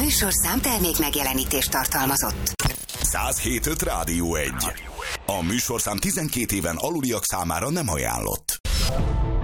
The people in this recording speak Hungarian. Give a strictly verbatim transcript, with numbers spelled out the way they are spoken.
műsorszám termék megjelenítést tartalmazott. száz hét pont öt Rádió egy. A műsorszám tizenkét éven aluliak számára nem ajánlott.